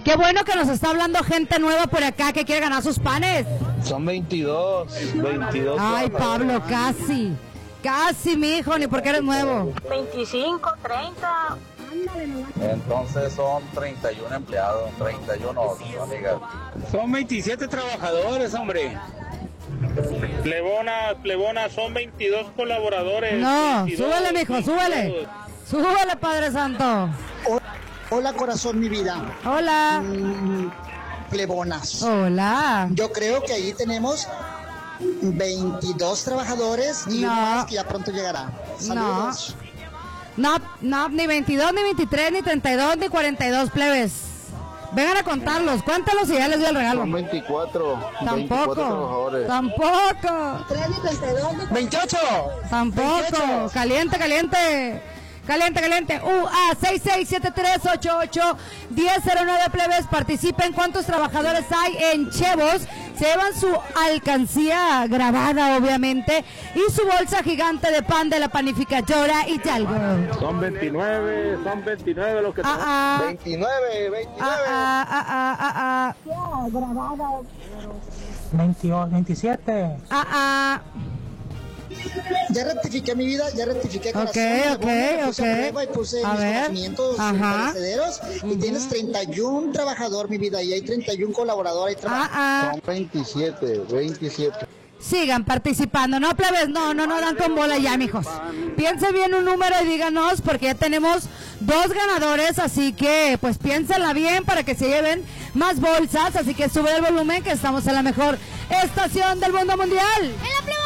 Qué bueno que nos está hablando gente nueva por acá que quiere ganar sus panes. Son 22. Ay, Pablo, casi, mi hijo, ni porque eres nuevo. 25, 30. Entonces son 31 empleados, 31, amigas. Son 27 trabajadores, hombre. Plebona, son 22 colaboradores. No, 22, súbele, mijo, súbele. Súbele, Padre Santo. Hola, corazón, mi vida. Hola. Plebonas. Hola. Yo creo que ahí tenemos 22 trabajadores y uno más que ya pronto llegará. Saludos. No, ni 22, ni 23, ni 32, ni 42 plebes. Vengan a contarlos, cuéntalos y ya les doy el regalo. Son 24. Tampoco. 24 trabajadores. Tampoco. 28. Tampoco. 28. Caliente. 6673881009 plebes, participen. ¿Cuántos trabajadores hay en Chevos? Se llevan su alcancía grabada, obviamente, y su bolsa gigante de pan de la panificadora Hidalgo. Son 29 los que... 29. 22, 27. Ya rectifiqué mi vida, corazón. Ok. Puse a prueba y puse mis conocimientos perecederos. Y tienes 31 trabajadores, mi vida, y hay 31 colaboradores. Son 27. Sigan participando, no plebes, no dan con bola ya, mijos. Piensen bien un número y díganos, porque ya tenemos 2 ganadores, así que pues piénsenla bien para que se lleven más bolsas, así que sube el volumen que estamos en la mejor estación del mundo mundial. ¡En la